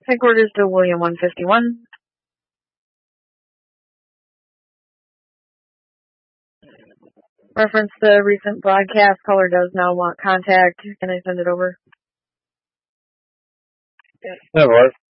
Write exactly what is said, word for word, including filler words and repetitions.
Headquarters to William one fifty-one. Reference the recent broadcast. Caller does now want contact. Can I send it over? That was.